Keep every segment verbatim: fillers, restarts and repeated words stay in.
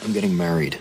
I'm getting married.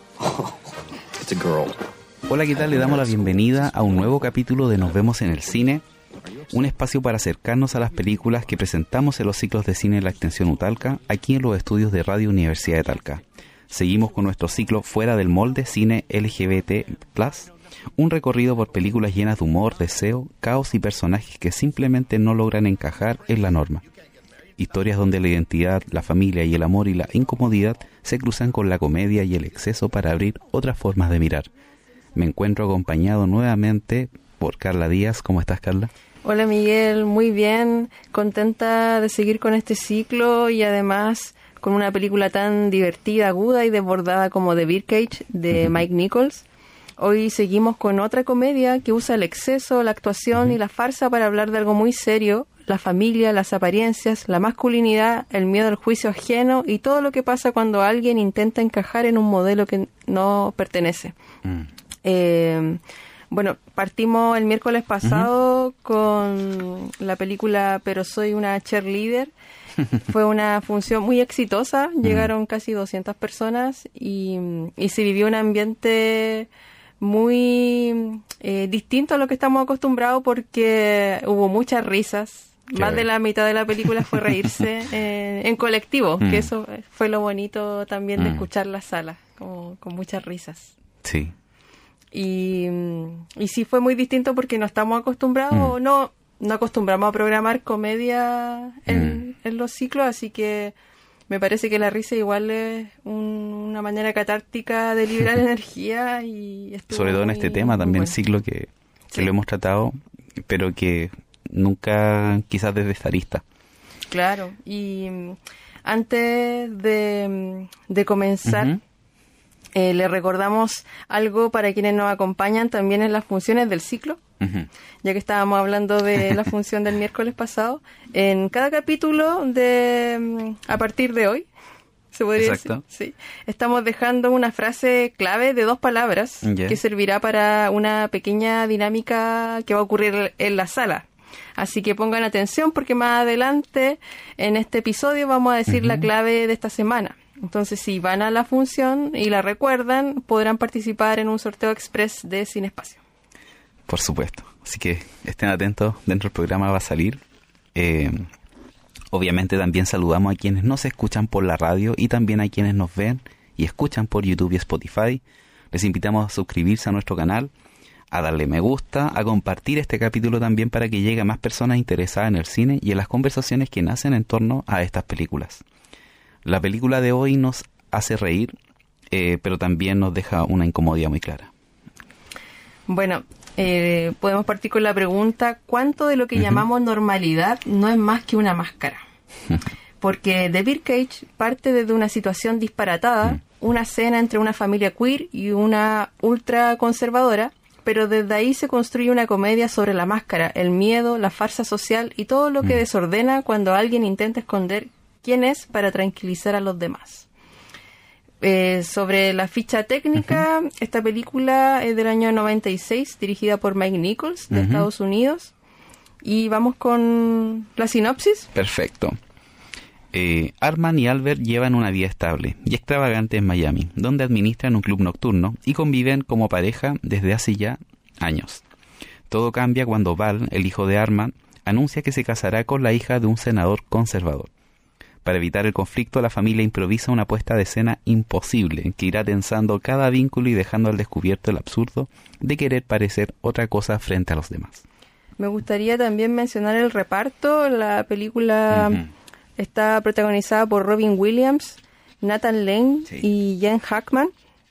It's a girl. Hola, ¿qué tal? Le damos la bienvenida a un nuevo capítulo de Nos Vemos en el Cine, un espacio para acercarnos a las películas que presentamos en los ciclos de cine de la Extensión Utalca, aquí en los estudios de Radio Universidad de Talca. Seguimos con nuestro ciclo Fuera del Molde, Cine L G B T plus, un recorrido por películas llenas de humor, deseo, caos y personajes que simplemente no logran encajar en la norma. Historias donde la identidad, la familia y el amor y la incomodidad se cruzan con la comedia y el exceso para abrir otras formas de mirar. Me encuentro acompañado nuevamente por Carla Díaz. ¿Cómo estás, Carla? Hola, Miguel. Muy bien. Contenta de seguir con este ciclo y además con una película tan divertida, aguda y desbordada como The Birdcage de uh-huh. Mike Nichols. Hoy seguimos con otra comedia que usa el exceso, la actuación uh-huh. y la farsa para hablar de algo muy serio: la familia, las apariencias, la masculinidad, el miedo al juicio ajeno y todo lo que pasa cuando alguien intenta encajar en un modelo que no pertenece. Uh-huh. Eh, bueno, partimos el miércoles pasado uh-huh. con la película Pero soy una cheerleader. Fue una función muy exitosa, uh-huh. llegaron casi doscientas personas y, y se vivió un ambiente muy eh, distinto a lo que estamos acostumbrados porque hubo muchas risas. Qué Más bien. de la mitad de la película fue reírse eh, en colectivo, uh-huh. que eso fue lo bonito también uh-huh. de escuchar la sala, como, con muchas risas. Sí. Y, y sí fue muy distinto porque no estamos acostumbrados, mm. no no acostumbramos a programar comedia en, mm. en los ciclos, así que me parece que la risa igual es un, una manera catártica de liberar energía. Y sobre todo en este tema también, bueno. ciclo que, que sí. lo hemos tratado, pero que nunca quizás desde esta arista. Claro, y antes de, de comenzar... Uh-huh. Eh, le recordamos algo para quienes nos acompañan también en las funciones del ciclo, uh-huh. ya que estábamos hablando de la función del miércoles pasado. En cada capítulo de a partir de hoy, se podría Exacto. decir, sí, estamos dejando una frase clave de dos palabras yeah. que servirá para una pequeña dinámica que va a ocurrir en la sala. Así que pongan atención porque más adelante en este episodio vamos a decir uh-huh. la clave de esta semana. Entonces, si van a la función y la recuerdan, podrán participar en un sorteo express de Cine Espacio. Por supuesto. Así que estén atentos, dentro del programa va a salir. Eh, obviamente también saludamos a quienes nos escuchan por la radio y también a quienes nos ven y escuchan por YouTube y Spotify. Les invitamos a suscribirse a nuestro canal, a darle me gusta, a compartir este capítulo también para que llegue a más personas interesadas en el cine y en las conversaciones que nacen en torno a estas películas. La película de hoy nos hace reír, eh, pero también nos deja una incomodidad muy clara. Bueno, eh, podemos partir con la pregunta: ¿cuánto de lo que uh-huh. llamamos normalidad no es más que una máscara? Porque The Birdcage parte desde una situación disparatada, uh-huh. una cena entre una familia queer y una ultra conservadora, pero desde ahí se construye una comedia sobre la máscara, el miedo, la farsa social y todo lo que uh-huh. desordena cuando alguien intenta esconder quién es para tranquilizar a los demás. Eh, sobre la ficha técnica, uh-huh. esta película es del año noventa y seis, dirigida por Mike Nichols, de uh-huh. Estados Unidos. Y vamos con la sinopsis. Perfecto. Eh, Arman y Albert llevan una vida estable y extravagante en Miami, donde administran un club nocturno y conviven como pareja desde hace ya años. Todo cambia cuando Val, el hijo de Arman, anuncia que se casará con la hija de un senador conservador. Para evitar el conflicto, la familia improvisa una puesta de escena imposible que irá tensando cada vínculo y dejando al descubierto el absurdo de querer parecer otra cosa frente a los demás. Me gustaría también mencionar el reparto. La película uh-huh. está protagonizada por Robin Williams, Nathan Lane sí. y Jen Hackman.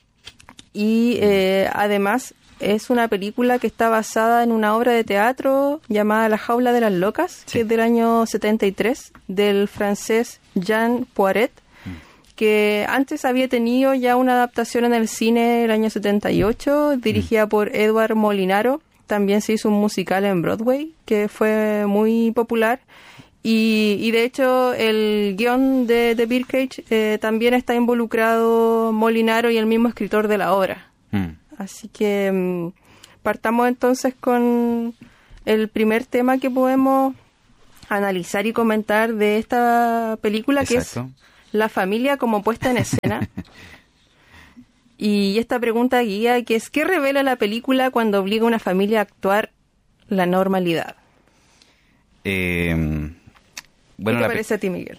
Y eh, además es una película que está basada en una obra de teatro llamada La Jaula de las Locas, sí. que es del año setenta y tres, del francés Jean Poiret, mm. que antes había tenido ya una adaptación en el cine el año setenta y ocho, dirigida mm. por Edward Molinaro. También se hizo un musical en Broadway, que fue muy popular. Y, y de hecho, el guión de The Birdcage eh, también está involucrado Molinaro y el mismo escritor de la obra. Mm. Así que um, partamos entonces con el primer tema que podemos analizar y comentar de esta película, Exacto. que es la familia como puesta en escena. Y esta pregunta guía, que es, ¿qué revela la película cuando obliga a una familia a actuar la normalidad? Eh, bueno, ¿Qué te la parece pe- a ti, Miguel?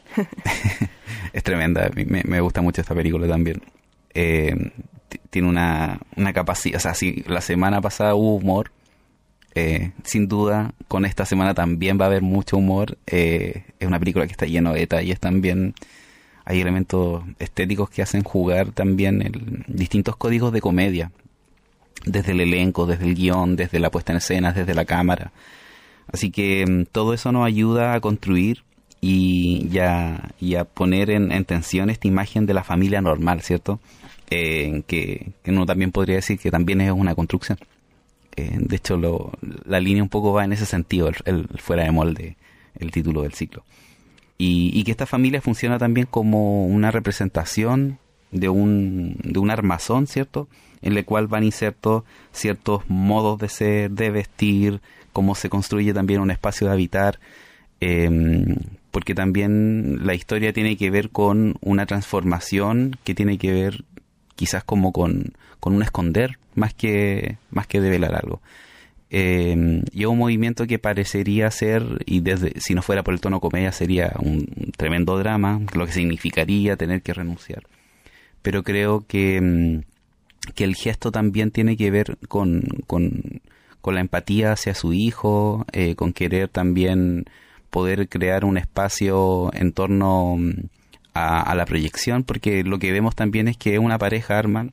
Es tremenda, me, me gusta mucho esta película también. Eh, t- tiene una, una capacidad, o sea, si la semana pasada hubo humor, eh, sin duda, con esta semana también va a haber mucho humor. Eh, es una película que está llena de detalles también. Hay elementos estéticos que hacen jugar también el, distintos códigos de comedia, desde el elenco, desde el guión, desde la puesta en escena, desde la cámara. Así que mm, todo eso nos ayuda a construir y, y, a, y a poner en, en tensión esta imagen de la familia normal, ¿cierto? Eh, que, que uno también podría decir que también es una construcción. Eh, de hecho, lo, la línea un poco va en ese sentido, el, el fuera de molde, el título del ciclo. Y, y que esta familia funciona también como una representación de un, de un armazón, ¿cierto? En el cual van insertos ciertos modos de ser, de vestir, cómo se construye también un espacio de habitar, eh, porque también la historia tiene que ver con una transformación que tiene que ver quizás como con, con un esconder, más que, más que develar algo. Eh, y un movimiento que parecería ser, y desde si no fuera por el tono comedia sería un tremendo drama, lo que significaría tener que renunciar. Pero creo que, que el gesto también tiene que ver con, con, con la empatía hacia su hijo, eh, con querer también poder crear un espacio en torno a, a la proyección, porque lo que vemos también es que una pareja, Arman,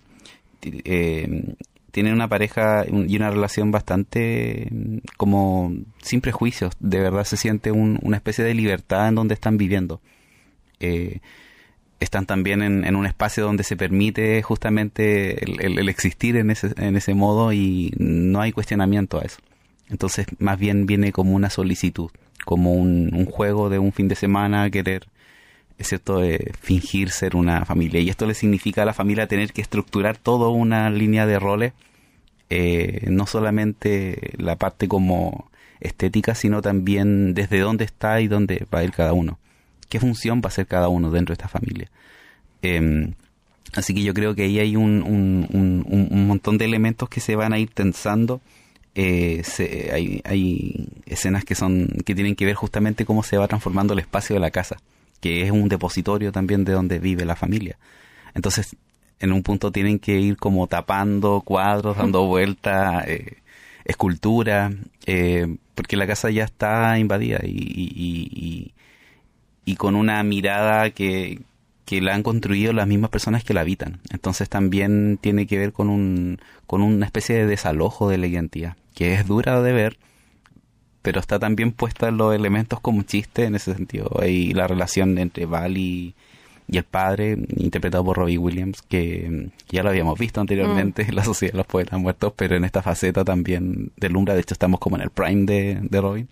eh, tienen una pareja y una relación bastante como sin prejuicios. De verdad se siente un, una especie de libertad en donde están viviendo. Eh, están también en, en un espacio donde se permite justamente el, el, el existir en ese, en ese modo y no hay cuestionamiento a eso. Entonces más bien viene como una solicitud, como un, un juego de un fin de semana, querer, es cierto, eh, fingir ser una familia. Y esto le significa a la familia tener que estructurar toda una línea de roles, eh, no solamente la parte como estética, sino también desde dónde está y dónde va a ir cada uno. ¿Qué función va a ser cada uno dentro de esta familia? Eh, así que yo creo que ahí hay un, un, un, un montón de elementos que se van a ir tensando. Eh, se, hay, hay escenas que son que tienen que ver justamente cómo se va transformando el espacio de la casa, que es un depositorio también de donde vive la familia. Entonces, en un punto tienen que ir como tapando cuadros, dando vueltas, eh, escultura, eh, porque la casa ya está invadida y, y, y, y con una mirada que, que la han construido las mismas personas que la habitan. Entonces también tiene que ver con un con una especie de desalojo de la identidad, que es dura de ver, pero está también puesta en los elementos como chiste en ese sentido. Hay la relación entre Val y, y el padre, interpretado por Robbie Williams, que, que ya lo habíamos visto anteriormente mm. en La Sociedad de los Poetas Muertos, pero en esta faceta también deslumbra. De hecho, estamos como en el prime de, de Robin.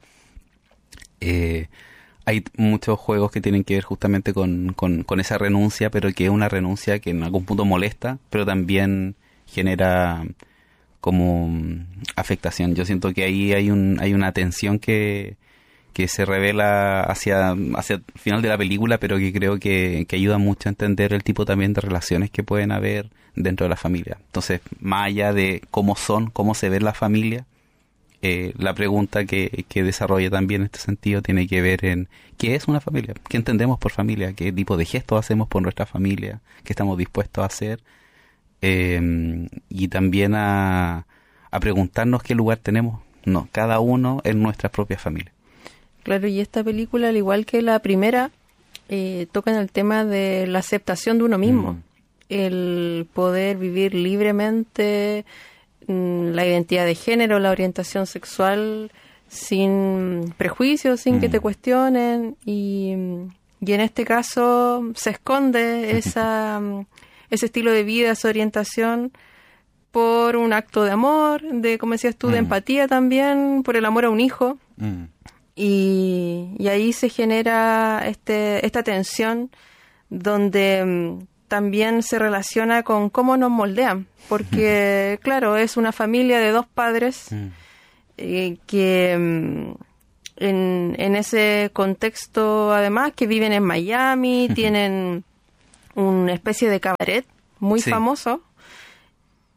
Eh, hay muchos juegos que tienen que ver justamente con, con, con esa renuncia, pero que es una renuncia que en algún punto molesta, pero también genera como afectación. Yo siento que ahí hay un hay una tensión que, que se revela hacia, hacia el final de la película, pero que creo que, que ayuda mucho a entender el tipo también de relaciones que pueden haber dentro de la familia. Entonces, más allá de cómo son, cómo se ve la familia, eh, la pregunta que, que desarrolla también en este sentido tiene que ver en qué es una familia, qué entendemos por familia, qué tipo de gestos hacemos por nuestra familia, qué estamos dispuestos a hacer. Eh, y también a, a preguntarnos qué lugar tenemos no, cada uno en nuestras propias familias. Claro, y esta película, al igual que la primera, eh, toca en el tema de la aceptación de uno mismo, mm. el poder vivir libremente mm, la identidad de género, la orientación sexual, sin prejuicios, sin mm. que te cuestionen, y, y en este caso se esconde esa... ese estilo de vida, esa orientación, por un acto de amor, de, como decías tú, mm. de empatía también, por el amor a un hijo. Mm. Y, y ahí se genera este esta tensión donde um, también se relaciona con cómo nos moldean. Porque, mm. claro, es una familia de dos padres mm. eh, que... Um, en, en ese contexto, además, que viven en Miami, tienen... una especie de cabaret muy sí. famoso,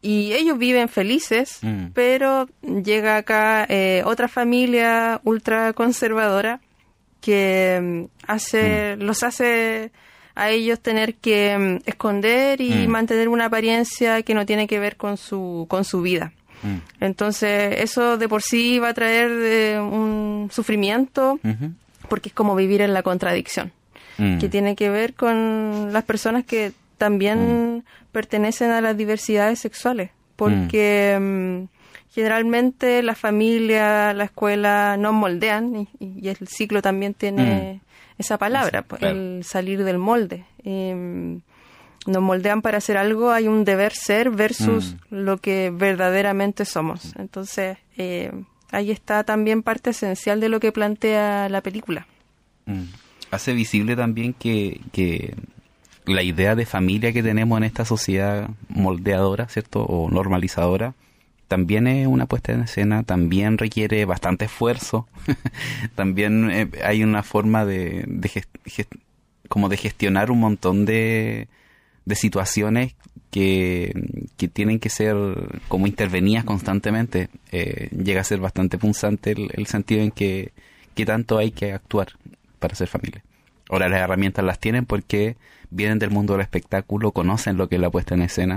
y ellos viven felices, Mm. pero llega acá eh, otra familia ultra conservadora que mm, hace, mm. los hace a ellos tener que mm, esconder y mm. mantener una apariencia que no tiene que ver con su, con su vida. Mm. Entonces, eso de por sí va a traer eh, un sufrimiento, uh-huh. porque es como vivir en la contradicción, mm. que tiene que ver con las personas que también mm. pertenecen a las diversidades sexuales, porque mm. generalmente la familia, la escuela nos moldean, y, y el ciclo también tiene mm. esa palabra, pues, claro. el salir del molde. Eh, nos moldean para hacer algo, hay un deber ser versus mm. lo que verdaderamente somos. Entonces, eh, ahí está también parte esencial de lo que plantea la película. Mm. Hace visible también que... que la idea de familia que tenemos en esta sociedad moldeadora, ¿cierto? O normalizadora, también es una puesta en escena, también requiere bastante esfuerzo. También eh, hay una forma de, de gest, gest, como de gestionar un montón de, de situaciones que, que tienen que ser como intervenidas constantemente. Eh, llega a ser bastante punzante el, el sentido en que, que tanto hay que actuar para ser familia. Ahora las herramientas las tienen porque vienen del mundo del espectáculo, conocen lo que es la puesta en escena.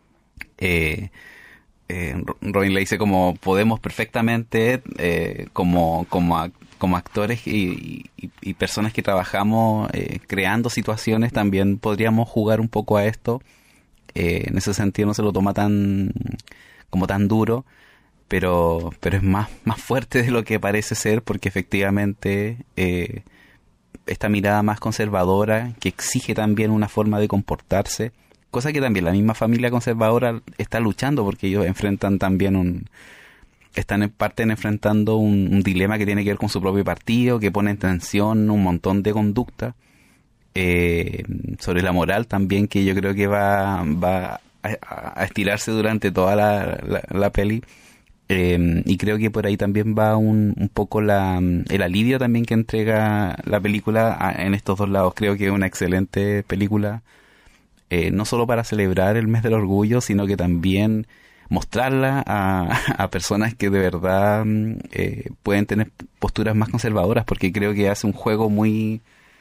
Eh, eh, Robin le dice como podemos perfectamente, eh, como, como, como actores y, y, y personas que trabajamos eh, creando situaciones, también podríamos jugar un poco a esto. Eh, en ese sentido no se lo toma tan como tan duro, pero, pero es más, más fuerte de lo que parece ser, porque efectivamente... Eh, esta mirada más conservadora que exige también una forma de comportarse, cosa que también la misma familia conservadora está luchando, porque ellos enfrentan también un están en parte enfrentando un, un dilema que tiene que ver con su propio partido, que pone en tensión un montón de conductas eh, sobre la moral también, que yo creo que va, va a, a estirarse durante toda la, la, la peli. Eh, y creo que por ahí también va un, un poco la, el alivio también que entrega la película a, en estos dos lados. Creo que es una excelente película, eh, no solo para celebrar el mes del orgullo, sino que también mostrarla a, a personas que de verdad eh, pueden tener posturas más conservadoras, porque creo que hace un juego muy,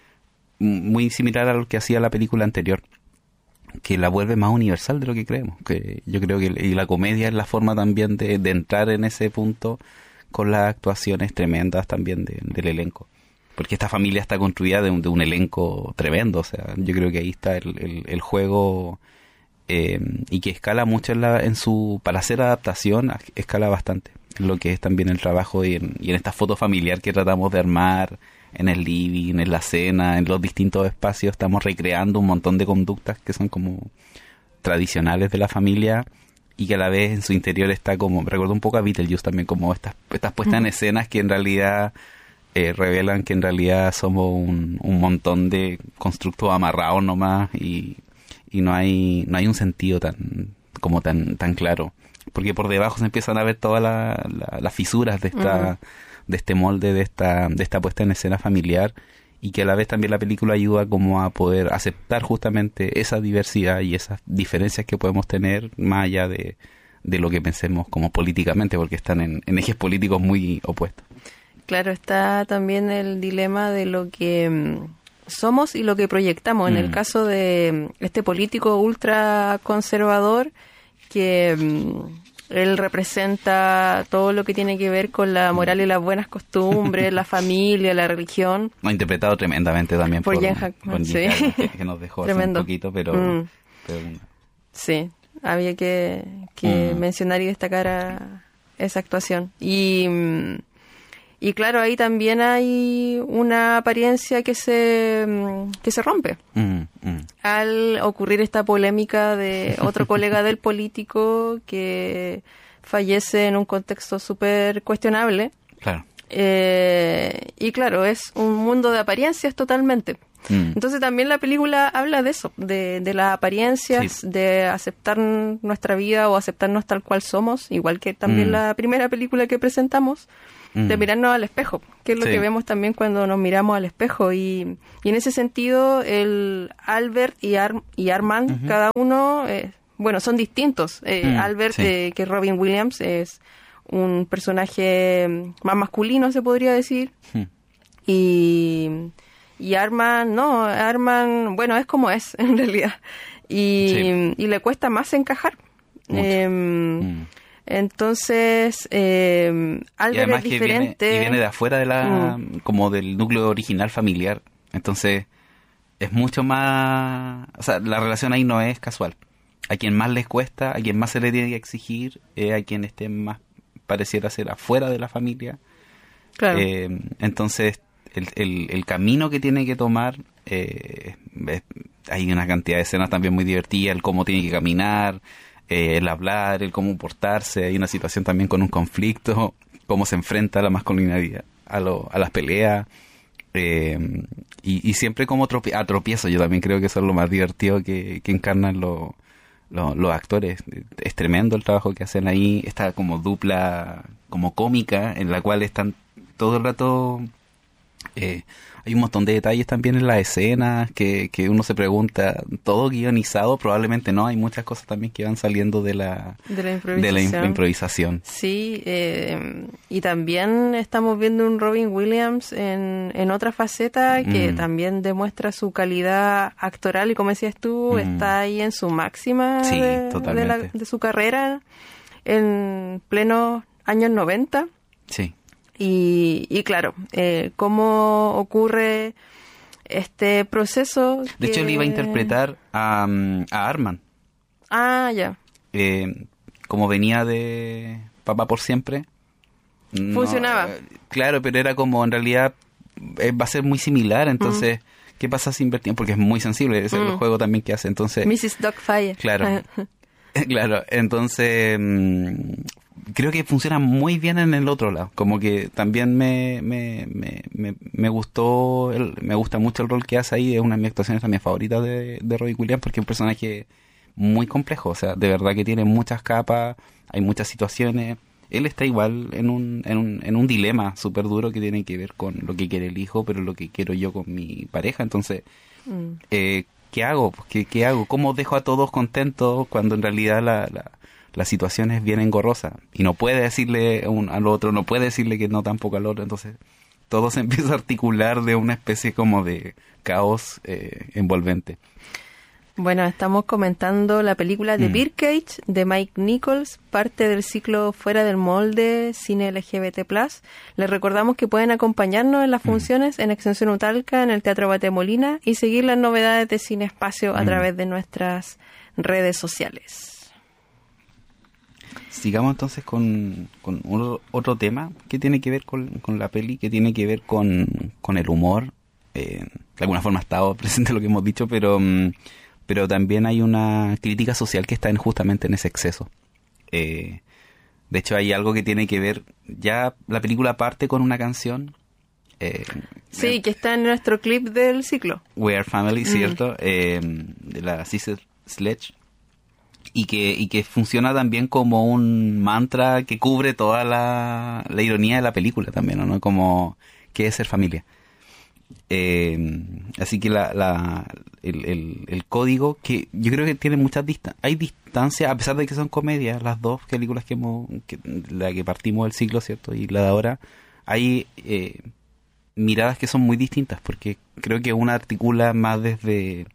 muy similar a lo que hacía la película anterior, que la vuelve más universal de lo que creemos. Que yo creo que y la comedia es la forma también de, de entrar en ese punto, con las actuaciones tremendas también de, del elenco, porque esta familia está construida de un, de un elenco tremendo. O sea, yo creo que ahí está el, el, el juego, eh, y que escala mucho en, la, en su para hacer adaptación, escala bastante en lo que es también el trabajo y en, y en esta foto familiar que tratamos de armar en el living, en la cena, en los distintos espacios. Estamos recreando un montón de conductas que son como tradicionales de la familia, y que a la vez en su interior está como, me recuerda un poco a Beetlejuice también, como estas, estas puestas en escenas que en realidad eh, revelan que en realidad somos un, un montón de constructos amarrados nomás, y, y no hay no hay un sentido tan como tan tan claro, porque por debajo se empiezan a ver todas la, la, las fisuras de esta uh-huh. de este molde, de esta de esta puesta en escena familiar, y que a la vez también la película ayuda como a poder aceptar justamente esa diversidad y esas diferencias que podemos tener, más allá de, de lo que pensemos como políticamente, porque están en, en ejes políticos muy opuestos. Claro, está también el dilema de lo que mm, somos y lo que proyectamos. Mm. En el caso de este político ultra conservador, que mm, él representa todo lo que tiene que ver con la moral y las buenas costumbres, la familia, la religión. No, interpretado tremendamente también por, por Gene Hackman, sí. que, que nos dejó hace un poquito, pero, mm. pero... Sí, había que, que mm. mencionar y destacar a esa actuación. Y... Y claro, ahí también hay una apariencia que se que se rompe. Mm, mm. Al ocurrir esta polémica de otro colega del político que fallece en un contexto súper cuestionable. Claro. Eh, y claro, es un mundo de apariencias totalmente. Mm. Entonces también la película habla de eso, de, de las apariencias, sí. de aceptar nuestra vida o aceptarnos tal cual somos, igual que también mm. la primera película que presentamos, mm. de mirarnos al espejo, que es lo sí. que vemos también cuando nos miramos al espejo. Y, y en ese sentido, el Albert y, Ar- y Armand, uh-huh. cada uno, eh, bueno, son distintos. Eh, Mm, Albert, sí. eh, que Robin Williams, es un personaje más masculino, se podría decir. Hmm. Y, y Arman, no, Arman, bueno, es como es, en realidad. Y, Sí. y le cuesta más encajar. Mucho. Eh, Mm. Entonces, eh, Y Albert además es que viene, diferente. y viene de afuera de la, Mm. como del núcleo original familiar. Entonces, es mucho más, o sea, la relación ahí no es casual. A quien más les cuesta, a quien más se le tiene que exigir, es a quien esté más, pareciera ser afuera de la familia. Claro. Eh, entonces, el, el, el camino que tiene que tomar, eh, es- hay una cantidad de escenas también muy divertidas, el cómo tiene que caminar, eh, el hablar, el cómo portarse. Hay una situación también con un conflicto, cómo se enfrenta a la masculinidad, a, lo, a las peleas. Eh, y, y siempre como tropi- a tropiezo. Yo también creo que eso es lo más divertido que, que encarnan los los los actores. Es tremendo el trabajo que hacen ahí. Esta como dupla, como cómica, en la cual están todo el rato... Eh, hay un montón de detalles también en las escenas que, que uno se pregunta, ¿todo guionizado? Probablemente no. Hay muchas cosas también que van saliendo de la, De la de la improvisación. im- improvisación. Sí, eh, y también estamos viendo un Robin Williams en, en otra faceta que Mm. también demuestra su calidad actoral y como decías tú, Mm. está ahí en su máxima Sí, de, de, totalmente. la- de su carrera en plenos años noventa. Sí. Y, y claro, eh, cómo ocurre este proceso. De hecho, él que- iba a interpretar a, mm, a Arman. Ah, ya. Eh, como venía de Papá por Siempre. no, Funcionaba. eh, claro, pero era como en realidad eh, va a ser muy similar. Entonces, ¿qué pasa si invertimos? Porque es muy sensible. Ese es el Mm. juego también que hace. Entonces, missus Dogfire. Claro. Claro, entonces mm, creo que funciona muy bien en el otro lado. Como que también me me, me, me, me gustó, el- me gusta mucho el rol que hace ahí. Es una de mis actuaciones también favoritas de, de Robin Williams porque es un personaje muy complejo. O sea, de verdad que tiene muchas capas, hay muchas situaciones. Él está igual en un, en un, en un dilema súper duro que tiene que ver con lo que quiere el hijo, pero lo que quiero yo con mi pareja. Entonces, Mm. eh, ¿qué hago? Pues, ¿Qué, ¿Qué hago? ¿Cómo dejo a todos contentos cuando en realidad la, la, la situación es bien engorrosa? Y no puede decirle un, al otro, no puede decirle que no tampoco al otro. Entonces, todo se empieza a articular de una especie como de caos eh, envolvente. Bueno, estamos comentando la película de Mm. Birdcage de Mike Nichols, parte del ciclo Fuera del Molde, Cine L G B T plus. Les recordamos que pueden acompañarnos en las funciones en Extensión Utalca, en el Teatro Batemolina y seguir las novedades de Cine Espacio a Mm. través de nuestras redes sociales. Sigamos entonces con, con otro, otro tema que tiene que ver con, con la peli, que tiene que ver con, con el humor. Eh, de alguna forma ha estado presente lo que hemos dicho, pero... mm, pero también hay una crítica social que está en, justamente en ese exceso. Eh, de hecho, hay algo que tiene que ver, ya la película parte con una canción, eh, Sí, que está en nuestro clip del ciclo. We Are Family, ¿cierto? Eh, de la Sister Sledge, y que, y que funciona también como un mantra que cubre toda la, la ironía de la película también, ¿no? Como, ¿qué es ser familia? Eh, así que la, la, el, el, el código, que yo creo que tiene muchas distancias, hay distancia, a pesar de que son comedias, las dos películas que hemos, que, la que partimos del ciclo, ¿cierto? Y la de ahora, hay eh, miradas que son muy distintas, porque creo que una articula más desde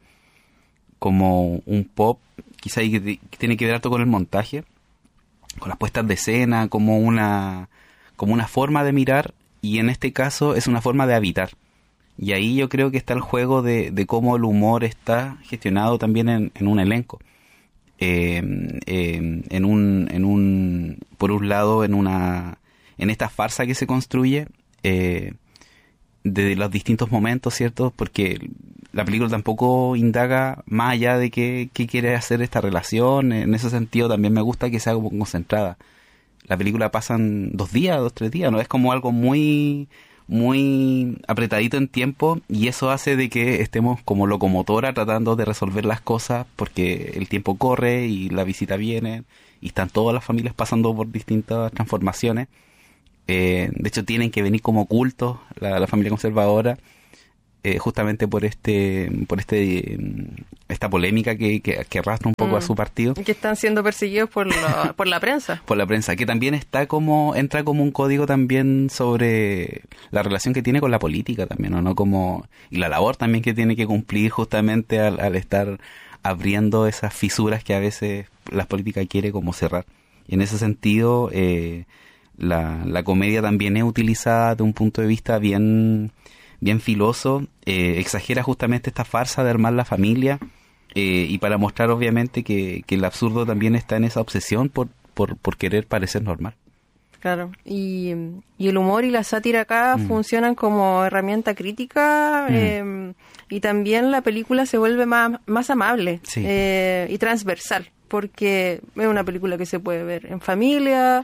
como un pop, quizá y que, que tiene que ver harto con el montaje, con las puestas de escena, como una, como una forma de mirar, y en este caso es una forma de habitar. Y ahí yo creo que está el juego de, de cómo el humor está gestionado también en, en un elenco. Eh, eh, en un, en un, por un lado, en una, en esta farsa que se construye, eh, de los distintos momentos, ¿cierto? Porque la película tampoco indaga más allá de qué, qué quiere hacer esta relación. En ese sentido también me gusta que sea como concentrada. La película pasan dos días, dos, tres días, ¿no? Es como algo muy... muy apretadito en tiempo, y eso hace de que estemos como locomotora tratando de resolver las cosas porque el tiempo corre y la visita viene y están todas las familias pasando por distintas transformaciones. Eh, de hecho tienen que venir como cultos la, la familia conservadora, eh, justamente por este por este esta polémica que, que, que arrastra un poco mm. a su partido. Que están siendo perseguidos por la, por la prensa. Por la prensa, que también está como, entra como un código también sobre la relación que tiene con la política también, ¿no? Como, y la labor también que tiene que cumplir justamente al, al estar abriendo esas fisuras que a veces la política quiere como cerrar. Y en ese sentido, eh, la, la comedia también es utilizada de un punto de vista bien, bien filoso, eh, exagera justamente esta farsa de armar la familia, eh, y para mostrar obviamente que, que el absurdo también está en esa obsesión por, por, por querer parecer normal. Claro, y, y el humor y la sátira acá mm. funcionan como herramienta crítica, mm. eh, y también la película se vuelve más, más amable, sí. eh, y transversal, porque es una película que se puede ver en familia,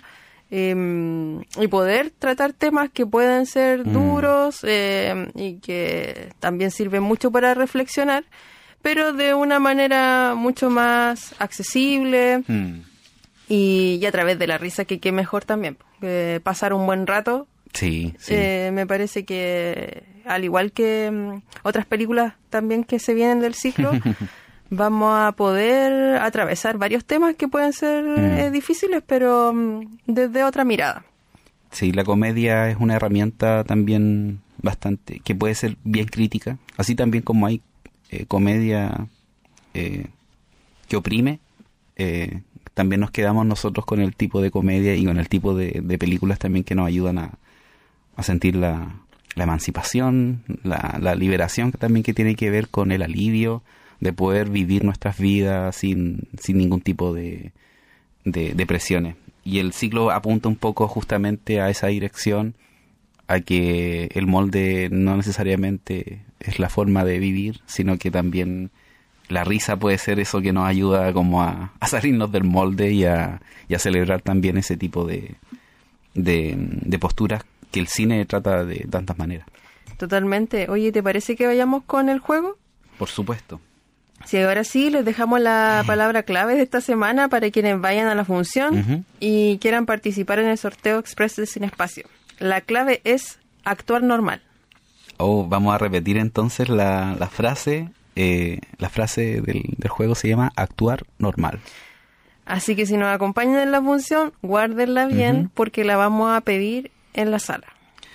eh, y poder tratar temas que pueden ser mm. duros, eh, y que también sirven mucho para reflexionar, pero de una manera mucho más accesible, mm. y, y a través de la risa, que qué mejor también, que pasar un buen rato. Sí, sí. Eh, me parece que, al igual que um, otras películas también que se vienen del ciclo, vamos a poder atravesar varios temas que pueden ser mm. eh, difíciles, pero um, desde otra mirada. Sí, la comedia es una herramienta también bastante, que puede ser bien crítica, así también como hay eh, comedia eh, que oprime, eh, también nos quedamos nosotros con el tipo de comedia y con el tipo de, de películas también que nos ayudan a, a sentir la, la emancipación, la, la liberación también que tiene que ver con el alivio de poder vivir nuestras vidas sin, sin ningún tipo de, de, de presiones. Y el ciclo apunta un poco justamente a esa dirección, a que el molde no necesariamente es la forma de vivir, sino que también la risa puede ser eso que nos ayuda como a, a salirnos del molde y a, y a celebrar también ese tipo de, de, de posturas que el cine trata de tantas maneras. Totalmente. Oye, ¿te parece que vayamos con el juego? Por supuesto. Sí, ahora sí, les dejamos la palabra clave de esta semana para quienes vayan a la función uh-huh. y quieran participar en el sorteo Express de Cinespacio. La clave es actuar normal. Oh, vamos a repetir entonces la, la frase... Eh, la frase del, del juego se llama actuar normal. Así que si nos acompañan en la función, guárdenla bien, uh-huh. porque la vamos a pedir en la sala.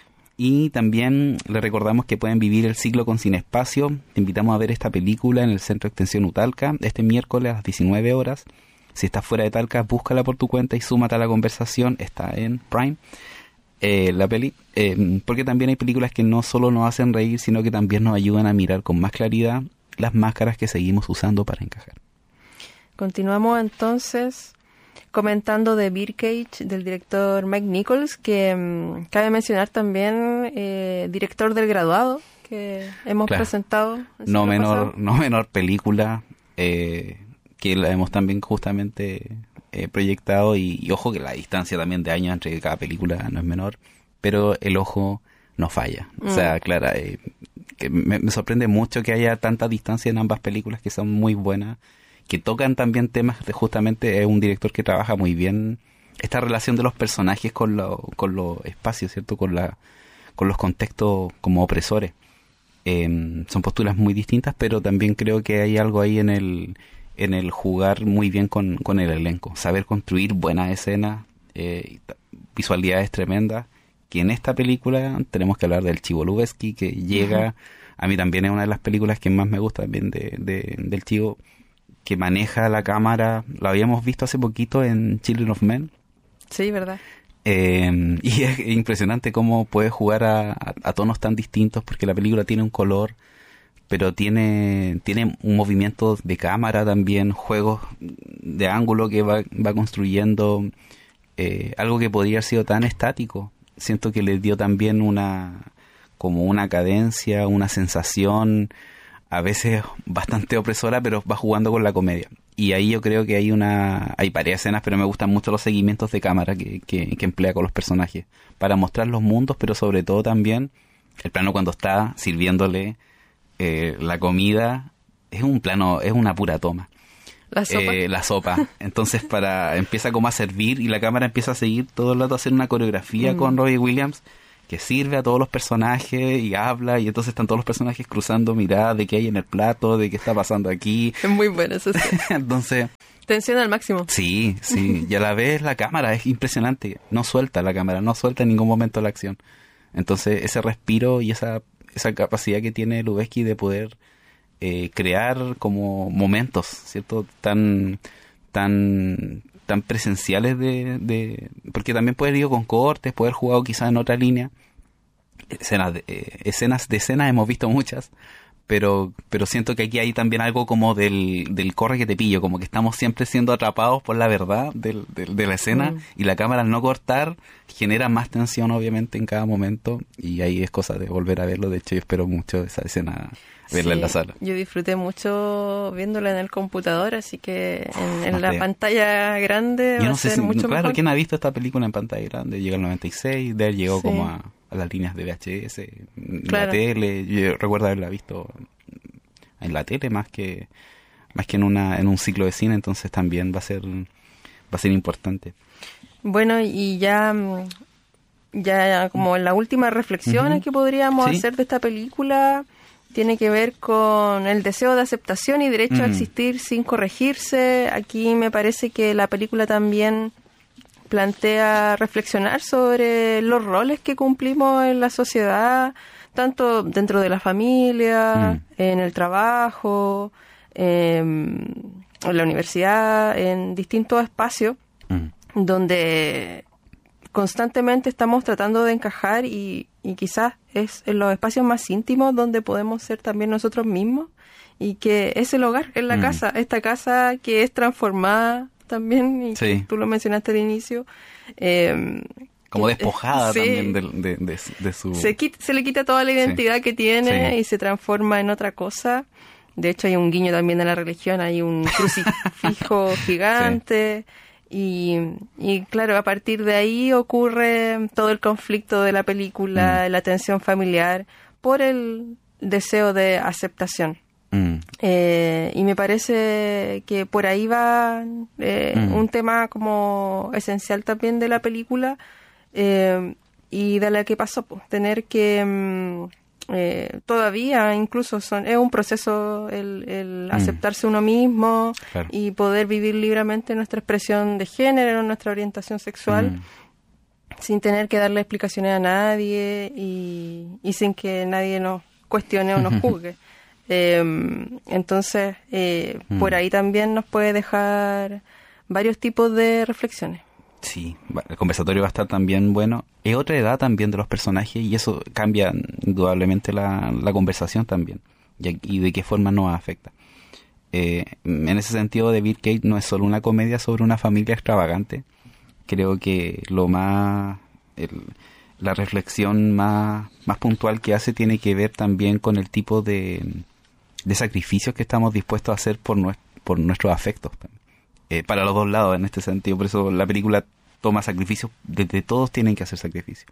Y también les recordamos que pueden vivir el ciclo con Cinespacio. Te invitamos a ver esta película en el Centro de Extensión Utalca este miércoles a las diecinueve horas. Si estás fuera de Talca, búscala por tu cuenta y súmate a la conversación. Está en Prime. Eh, la peli, eh, porque también hay películas que no solo nos hacen reír, sino que también nos ayudan a mirar con más claridad las máscaras que seguimos usando para encajar. Continuamos entonces comentando de Birdcage, del director Mike Nichols, que um, cabe mencionar también eh, director del Graduado, que hemos claro. presentado. No menor, no menor película, eh, que la hemos también justamente eh, proyectado, y, y ojo que la distancia también de años entre cada película no es menor, pero el ojo no falla. Mm. O sea, Clara, eh, que me, me sorprende mucho que haya tanta distancia en ambas películas, que son muy buenas, que tocan también temas de, justamente es un director que trabaja muy bien esta relación de los personajes con lo, con los espacios, ¿cierto? Con la con los contextos como opresores. Eh, son posturas muy distintas, pero también creo que hay algo ahí en el en el jugar muy bien con, con el elenco, saber construir buenas escenas, eh, visualidades tremendas, que en esta película tenemos que hablar del Chivo Lubeski, que llega, uh-huh. a mí también es una de las películas que más me gusta también de, de, del Chivo, que maneja la cámara. Lo habíamos visto hace poquito en Children of Men. Sí, verdad. Eh, y es impresionante cómo puede jugar a, a, a tonos tan distintos, porque la película tiene un color, pero tiene tiene un movimiento de cámara también, juegos de ángulo que va, va construyendo, eh, algo que podría haber sido tan estático. Siento que le dio también una como una cadencia, una sensación a veces bastante opresora, pero va jugando con la comedia. Y ahí yo creo que hay una hay varias escenas, pero me gustan mucho los seguimientos de cámara que, que, que emplea con los personajes para mostrar los mundos, pero sobre todo también el plano cuando está sirviéndole eh, la comida. Es un plano, es una pura toma. La sopa. Eh, la sopa. Entonces para empieza como a servir y la cámara empieza a seguir todo el rato, a hacer una coreografía mm. con Robbie Williams, que sirve a todos los personajes y habla, y entonces están todos los personajes cruzando miradas de qué hay en el plato, de qué está pasando aquí. Es muy bueno eso. Sí. Entonces... tensión al máximo. Sí, sí. Y a la vez la cámara es impresionante. No suelta la cámara, no suelta en ningún momento la acción. Entonces ese respiro y esa, esa capacidad que tiene Lubezki de poder eh, crear como momentos, ¿cierto? Tan... tan tan presenciales de, de porque también puede haber ido con cortes, puede haber jugado quizás en otra línea, escenas de, eh, escenas de escenas hemos visto muchas, pero pero siento que aquí hay también algo como del, del corre que te pillo, como que estamos siempre siendo atrapados por la verdad del, del, de la escena, mm. y la cámara al no cortar genera más tensión obviamente en cada momento, y ahí es cosa de volver a verlo. De hecho yo espero mucho esa escena, verla sí, en la sala. Yo disfruté mucho viéndola en el computador, así que en, en la pantalla grande yo va no a sé ser si, mucho claro, mejor. ¿quién ha visto esta película en pantalla grande? Llega el noventa y seis, de él llegó Sí. como a, a las líneas de V H S, en Claro. la tele. Yo recuerdo haberla visto en la tele más que más que en una en un ciclo de cine, entonces también va a ser va a ser importante. Bueno, y ya ya como en las últimas reflexiones uh-huh. que podríamos ¿Sí? hacer de esta película tiene que ver con el deseo de aceptación y derecho uh-huh. a existir sin corregirse. Aquí me parece que la película también plantea reflexionar sobre los roles que cumplimos en la sociedad, tanto dentro de la familia, mm. en el trabajo, eh, en la universidad, en distintos espacios mm. donde constantemente estamos tratando de encajar, y, y quizás es en los espacios más íntimos donde podemos ser también nosotros mismos, y que es el hogar, es la mm. casa, esta casa que es transformada también, y sí. tú lo mencionaste al inicio, eh, como despojada sí. también de, de, de, de su... Se, quita, se le quita toda la identidad sí. que tiene sí. y se transforma en otra cosa. De hecho, hay un guiño también de la religión, hay un crucifijo gigante. Sí. Y, y claro, a partir de ahí ocurre todo el conflicto de la película, mm. la tensión familiar, por el deseo de aceptación. Mm. Eh, y me parece que por ahí va eh, mm. un tema como esencial también de la película, eh, y de la que pasó, pues, tener que mm, eh, todavía incluso son es un proceso el, el mm. aceptarse uno mismo, claro. y poder vivir libremente nuestra expresión de género, nuestra orientación sexual, mm. sin tener que darle explicaciones a nadie, y, y sin que nadie nos cuestione o nos juzgue. Eh, entonces, eh, mm. por ahí también nos puede dejar varios tipos de reflexiones. Sí, el conversatorio va a estar también bueno. Es otra edad también de los personajes, y eso cambia indudablemente la, la conversación también, y, y de qué forma nos afecta. Eh, en ese sentido, The Bill Gates no es solo una comedia sobre una familia extravagante. Creo que lo más... El, la reflexión más, más puntual que hace tiene que ver también con el tipo de... de sacrificios que estamos dispuestos a hacer por, nuestro, por nuestros afectos, eh, para los dos lados en este sentido. Por eso la película toma sacrificios, desde todos tienen que hacer sacrificios,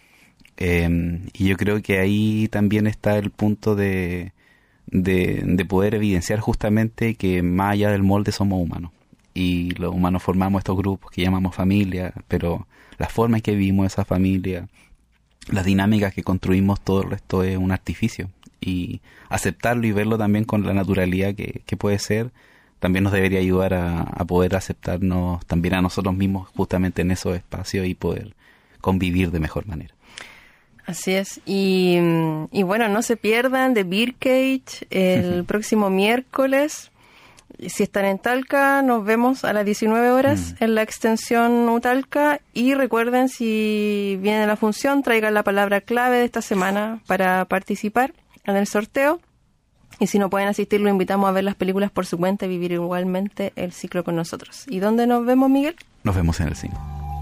eh, y yo creo que ahí también está el punto de, de de poder evidenciar justamente que más allá del molde somos humanos, y los humanos formamos estos grupos que llamamos familia, pero la forma en que vivimos esa familia, las dinámicas que construimos, todo el resto es un artificio. Y aceptarlo y verlo también con la naturalidad que, que puede ser, también nos debería ayudar a, a poder aceptarnos también a nosotros mismos justamente en esos espacios, y poder convivir de mejor manera. Así es. Y, y bueno, no se pierdan The Birdcage el uh-huh. próximo miércoles. Si están en Talca, nos vemos a las diecinueve horas uh-huh. en la extensión Utalca. Y recuerden, si viene la función, traigan la palabra clave de esta semana para participar en el sorteo. Y si no pueden asistir, lo invitamos a ver las películas por su cuenta y vivir igualmente el ciclo con nosotros. ¿Y dónde nos vemos, Miguel? Nos vemos en el cine.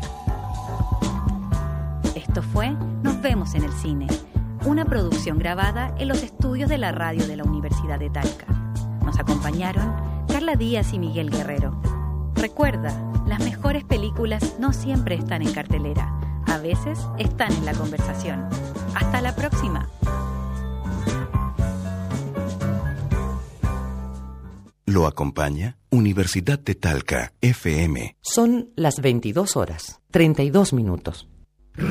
Esto fue Nos vemos en el cine, una producción grabada en los estudios de la radio de la Universidad de Talca. Nos acompañaron Carla Díaz y Miguel Guerrero. Recuerda, las mejores películas no siempre están en cartelera, a veces están en la conversación. Hasta la próxima. Lo acompaña Universidad de Talca, F M. Son las veintidós horas, treinta y dos minutos.